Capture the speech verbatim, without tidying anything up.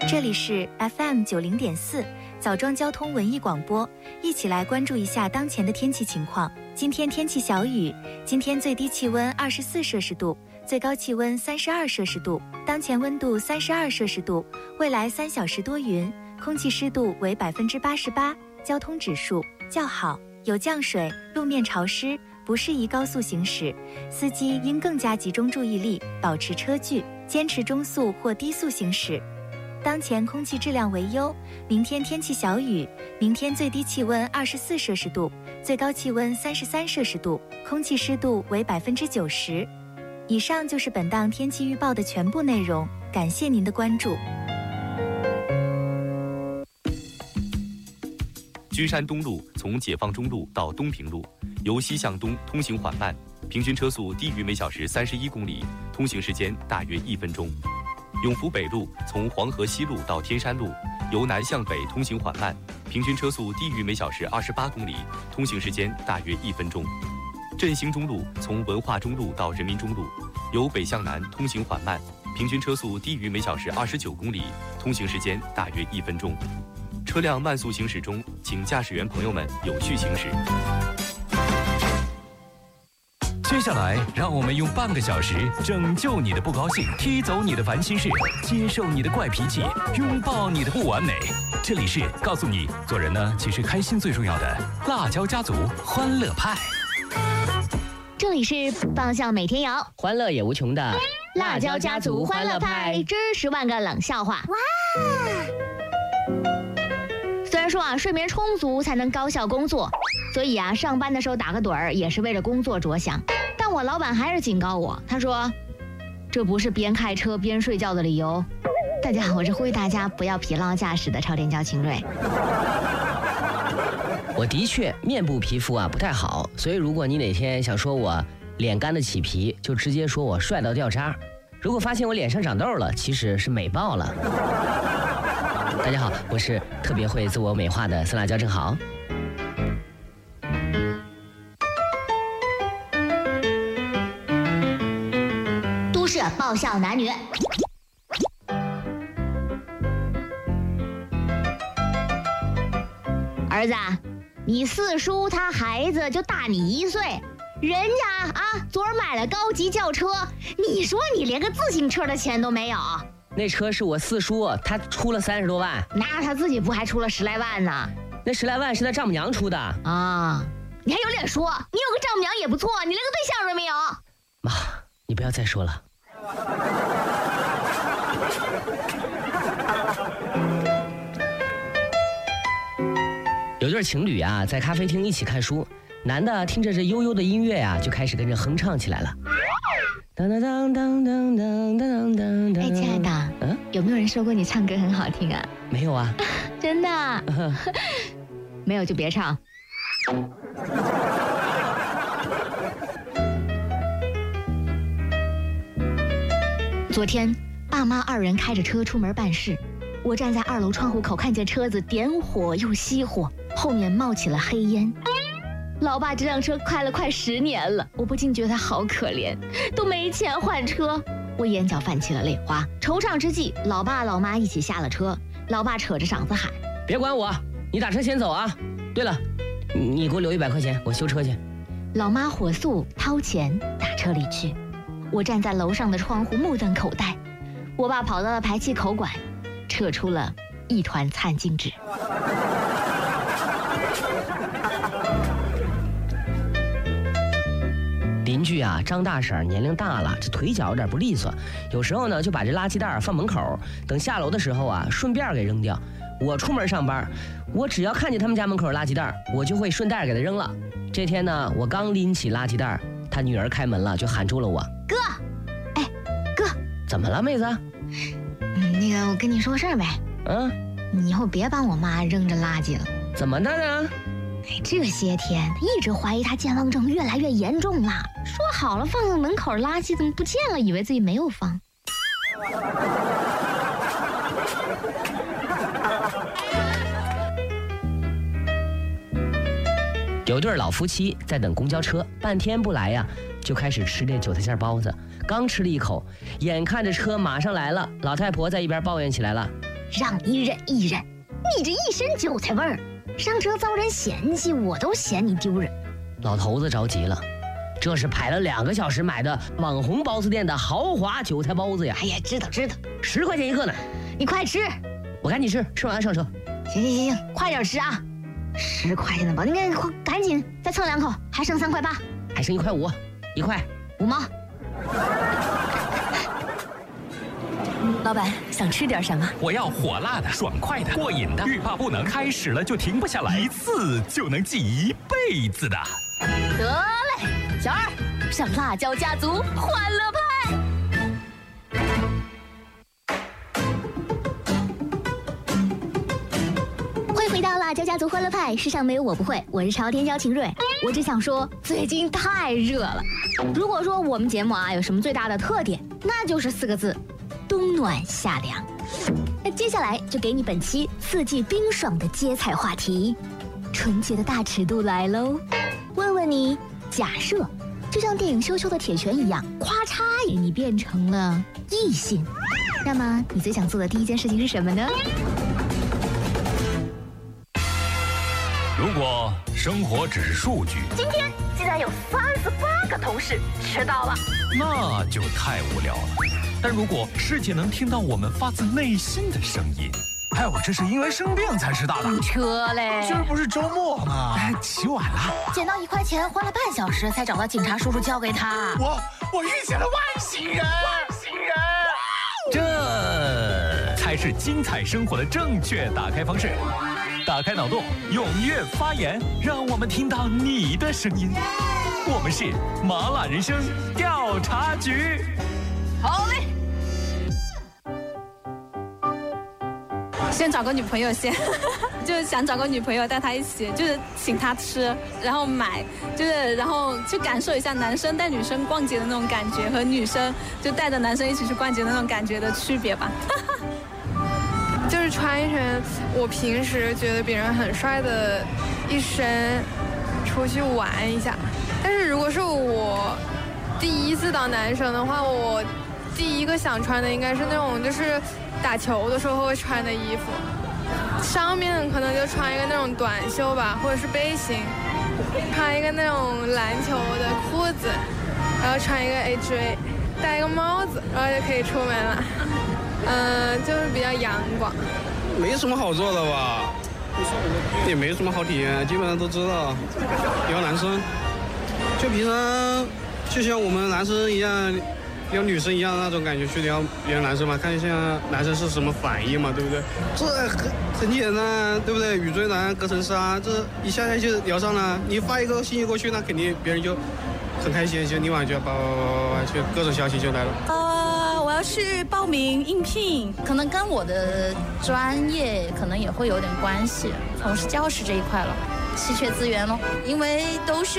这里是 F M 九零点四枣庄交通文艺广播，一起来关注一下当前的天气情况。今天天气小雨，今天最低气温二十四摄氏度，最高气温三十二摄氏度，当前温度三十二摄氏度，未来三小时多云，空气湿度为百分之八十八，交通指数较好，有降水，路面潮湿，不适宜高速行驶，司机应更加集中注意力，保持车距，坚持中速或低速行驶。当前空气质量为优，明天天气小雨，明天最低气温二十四摄氏度，最高气温三十三摄氏度，空气湿度为百分之九十。以上就是本档天气预报的全部内容，感谢您的关注。 君山东路从解放中路到东平路，由西向东通行缓慢，平均车速低于每小时三十一公里，通行时间大约一分钟。永福北路从黄河西路到天山路，由南向北通行缓慢，平均车速低于每小时二十八公里，通行时间大约一分钟。振兴中路从文化中路到人民中路，由北向南通行缓慢，平均车速低于每小时二十九公里，通行时间大约一分钟。车辆慢速行驶中，请驾驶员朋友们有序行驶。 接下来，让我们用半个小时拯救你的不高兴，踢走你的烦心事，接受你的怪脾气，拥抱你的不完美。这里是告诉你，做人呢，其实开心最重要的辣椒家族欢乐派。 这里是爆笑每天有， 欢乐也无穷的辣椒家族欢乐派之十万个冷笑话。哇！虽然说啊，睡眠充足才能高效工作，所以啊，上班的时候打个盹儿也是为了工作着想。但我老板还是警告我，他说，这不是边开车边睡觉的理由。大家好，我是呼吁大家不要疲劳驾驶的超电焦秦瑞。 我的确面部皮肤啊不太好，所以如果你哪天想说我脸干得起皮，就直接说我帅到掉渣。如果发现我脸上长痘了，其实是美爆了。大家好，我是特别会自我美化的酸辣椒正好。 都市爆笑男女。儿子，你四叔他孩子就大你一岁，人家啊昨儿买了高级轿车，你说你连个自行车的钱都没有。 那车是我四叔，他出了三十多万， 那他自己不还出了十来万呢？ 那十来万是他丈母娘出的啊！你还有脸说？你有个丈母娘也不错，你连个对象都没有。 妈，你不要再说了。有对情侣啊，在咖啡厅一起看书，男的听着这悠悠的音乐啊，就开始跟着哼唱起来了。当当当当当当当当当。 哎，亲爱的，嗯，有没有人说过你唱歌很好听啊？ 没有啊。 真的？没有就别唱。昨天爸妈二人开着车出门办事，我站在二楼窗户口，看见车子点火又熄火，后面冒起了黑烟。老爸这辆车开了快十年了，我不禁觉得好可怜，都没钱换车。我眼角泛起了泪花，惆怅之际，老爸老妈一起下了车。老爸扯着嗓子喊： 别管我，你打车先走啊！对了，你给我留一百块钱，我修车去。 老妈火速掏钱打车离去。我站在楼上的窗户目瞪口呆。我爸跑到了排气口管，扯出了一团餐巾纸。 邻居啊，张大婶年龄大了，这腿脚有点不利索，有时候呢就把这垃圾袋放门口，等下楼的时候啊顺便给扔掉。我出门上班，我只要看见他们家门口有垃圾袋，我就会顺带给他扔了。这天呢，我刚拎起垃圾袋，他女儿开门了，就喊住了我： 哥，哎，哥， 怎么了，妹子？ 嗯，那个我跟你说个事儿呗。 嗯， 你以后别帮我妈扔着垃圾了。 怎么的呢？ 哎，这些天一直怀疑她健忘症越来越严重了。说好了放在门口垃圾怎么不见了？以为自己没有放。 有对老夫妻在等公交车，半天不来呀，就开始吃这韭菜馅包子。刚吃了一口，眼看着车马上来了，老太婆在一边抱怨起来了：“ 让你忍一忍。你这一身韭菜味儿，上车遭人嫌弃，我都嫌你丢人。 老头子着急了，这是排了两个小时买的网红包子店的豪华韭菜包子呀！ 哎呀，知道知道， 十块钱一个呢。 你快吃， 我赶紧吃，吃完了上车。 行行行行，快点吃啊！十块钱的包，你赶赶紧再蹭两口，还剩三块八， 还剩一块五，一块五毛。 老板想吃点什么？ 我要火辣的、爽快的、过瘾的，欲罢不能，开始了就停不下来，一次就能记一辈子的。 得嘞，小二上辣椒家族欢乐派。欢迎回到辣椒家族欢乐派，世上没有我不会，我是朝天椒秦蕊。我只想说，最近太热了。如果说我们节目啊有什么最大的特点，那就是四个字：冬暖夏凉。那接下来就给你本期四季冰爽的接彩话题，纯洁的大尺度来喽。问问你，假设就像电影《羞羞的铁拳》一样，咔嚓，你变成了异性，那么你最想做的第一件事情是什么呢？ 如果生活只是数据， 今天竟然有三十八个同事迟到了， 那就太无聊了。但如果世界能听到我们发自内心的声音， 还有这是因为生病才迟到的， 车嘞， 今儿不是周末吗？ 哎，起晚了， 捡到一块钱花了半小时才找到警察叔叔交给他。 我我遇见了外星人，外星人， 这才是精彩生活的正确打开方式。打开脑洞，踊跃发言，让我们听到你的声音。我们是麻辣人生调查局。 好嘞， 先找个女朋友先，就是想找个女朋友带她一起，就是请她吃，然后买，就是然后去感受一下男生带女生逛街的那种感觉，和女生就带着男生一起去逛街的那种感觉的区别吧。 就是穿一身我平时觉得别人很帅的一身出去玩一下。但是如果是我第一次当男生的话，我第一个想穿的应该是那种就是打球的时候会穿的衣服，上面可能就穿一个那种短袖吧，或者是背心，穿一个那种篮球的裤子，然后穿一个 A J， 戴一个帽子，然后就可以出门了。嗯，就是比较阳光， 没什么好做的吧，也没什么好体验，基本上都知道。撩男生，就平常就像我们男生一样，撩女生一样那种感觉去撩撩男生嘛，看一下男生是什么反应嘛，对不对？这很很简单，对不对？雨追男隔层纱，这一下来就聊上了。你发一个信息过去，那肯定别人就很开心，就立马就叭叭叭叭，就各种消息就来了。 呃，我要去报名应聘，可能跟我的专业可能也会有点关系，从事教师这一块了，稀缺资源咯，因为都是